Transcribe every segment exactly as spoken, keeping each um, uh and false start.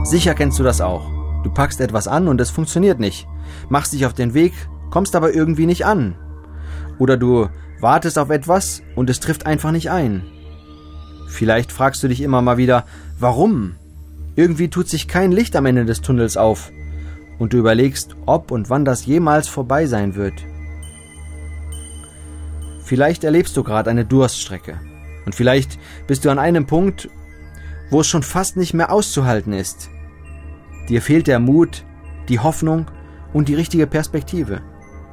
Sicher kennst du das auch. Du packst etwas an und es funktioniert nicht. Machst dich auf den Weg, kommst aber irgendwie nicht an. Oder du wartest auf etwas und es trifft einfach nicht ein. Vielleicht fragst du dich immer mal wieder, warum? Irgendwie tut sich kein Licht am Ende des Tunnels auf. Und du überlegst, ob und wann das jemals vorbei sein wird. Vielleicht erlebst du gerade eine Durststrecke. Und vielleicht bist du an einem Punkt, wo es schon fast nicht mehr auszuhalten ist. Dir fehlt der Mut, die Hoffnung und die richtige Perspektive.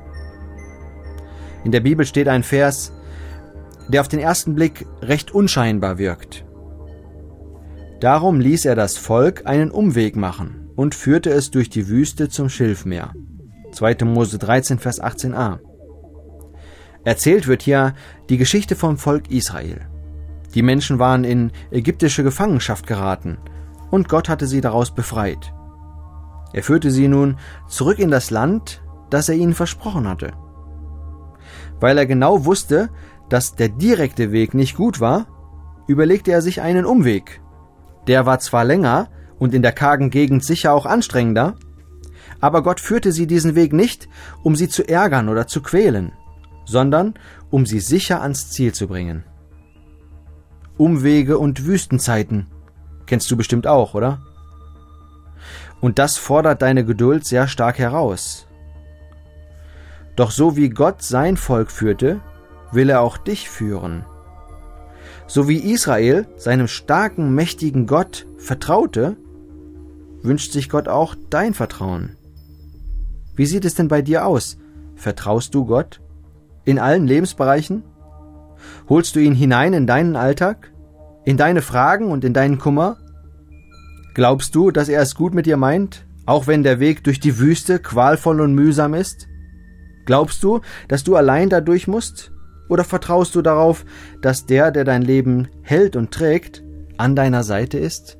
In der Bibel steht ein Vers, der auf den ersten Blick recht unscheinbar wirkt. Darum ließ er das Volk einen Umweg machen und führte es durch die Wüste zum Schilfmeer. zweiter Mose dreizehn, Vers achtzehn a. Erzählt wird hier die Geschichte vom Volk Israel. Die Menschen waren in ägyptische Gefangenschaft geraten und Gott hatte sie daraus befreit. Er führte sie nun zurück in das Land, das er ihnen versprochen hatte. Weil er genau wusste, dass der direkte Weg nicht gut war, überlegte er sich einen Umweg. Der war zwar länger und in der kargen Gegend sicher auch anstrengender, aber Gott führte sie diesen Weg nicht, um sie zu ärgern oder zu quälen, sondern um sie sicher ans Ziel zu bringen. Umwege und Wüstenzeiten kennst du bestimmt auch, oder? Und das fordert deine Geduld sehr stark heraus. Doch so wie Gott sein Volk führte, will er auch dich führen. So wie Israel seinem starken, mächtigen Gott vertraute, wünscht sich Gott auch dein Vertrauen. Wie sieht es denn bei dir aus? Vertraust du Gott? In allen Lebensbereichen? Holst du ihn hinein in deinen Alltag? In deine Fragen und in deinen Kummer? Glaubst du, dass er es gut mit dir meint, auch wenn der Weg durch die Wüste qualvoll und mühsam ist? Glaubst du, dass du allein dadurch musst? Oder vertraust du darauf, dass der, der dein Leben hält und trägt, an deiner Seite ist?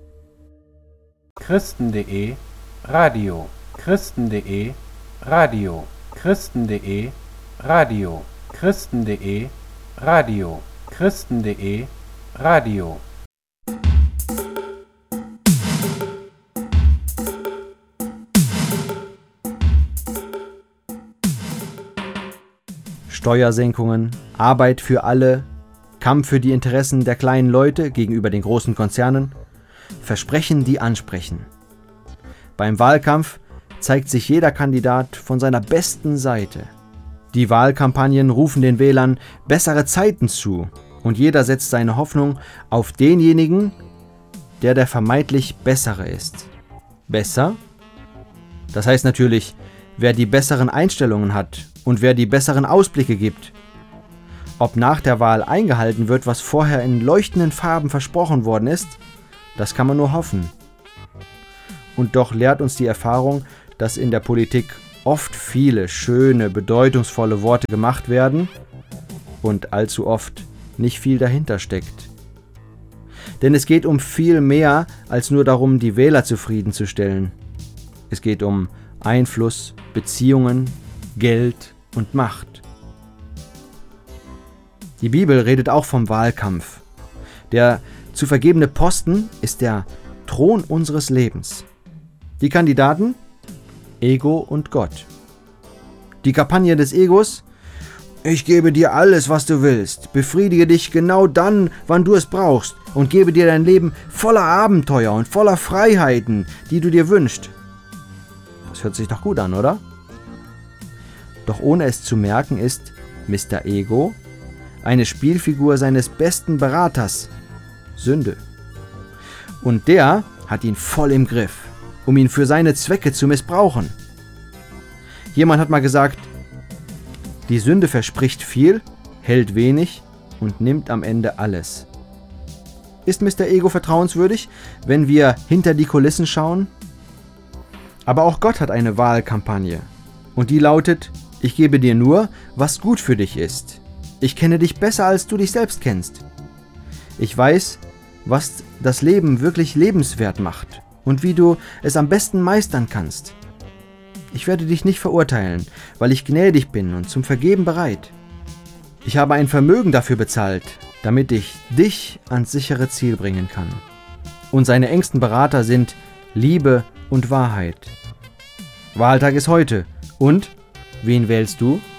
Christen.de Radio Christen.de Radio Christen.de Radio Christen.de Radio Christen.de Radio Steuersenkungen, Arbeit für alle, Kampf für die Interessen der kleinen Leute gegenüber den großen Konzernen, Versprechen, die ansprechen. Beim Wahlkampf zeigt sich jeder Kandidat von seiner besten Seite. Die Wahlkampagnen rufen den Wählern bessere Zeiten zu und jeder setzt seine Hoffnung auf denjenigen, der der vermeintlich Bessere ist. Besser? Das heißt natürlich, wer die besseren Einstellungen hat und wer die besseren Ausblicke gibt. Ob nach der Wahl eingehalten wird, was vorher in leuchtenden Farben versprochen worden ist, das kann man nur hoffen. Und doch lehrt uns die Erfahrung, dass in der Politik oft viele schöne, bedeutungsvolle Worte gemacht werden und allzu oft nicht viel dahinter steckt. Denn es geht um viel mehr als nur darum, die Wähler zufriedenzustellen. Es geht um Einfluss, Beziehungen, Geld und Macht. Die Bibel redet auch vom Wahlkampf. Der zu vergebene Posten ist der Thron unseres Lebens. Die Kandidaten? Ego und Gott. Die Kampagne des Egos? Ich gebe dir alles, was du willst, befriedige dich genau dann, wann du es brauchst und gebe dir dein Leben voller Abenteuer und voller Freiheiten, die du dir wünschst. Das hört sich doch gut an, oder? Doch ohne es zu merken ist Mister Ego eine Spielfigur seines besten Beraters, Sünde. Und der hat ihn voll im Griff, um ihn für seine Zwecke zu missbrauchen. Jemand hat mal gesagt, die Sünde verspricht viel, hält wenig und nimmt am Ende alles. Ist Mister Ego vertrauenswürdig, wenn wir hinter die Kulissen schauen? Aber auch Gott hat eine Wahlkampagne. Und die lautet, ich gebe dir nur, was gut für dich ist. Ich kenne dich besser, als du dich selbst kennst. Ich weiß, was das Leben wirklich lebenswert macht und wie du es am besten meistern kannst. Ich werde dich nicht verurteilen, weil ich gnädig bin und zum Vergeben bereit. Ich habe ein Vermögen dafür bezahlt, damit ich dich ans sichere Ziel bringen kann. Und seine engsten Berater sind Liebe und Wahrheit. Wahltag ist heute. Und wen wählst du?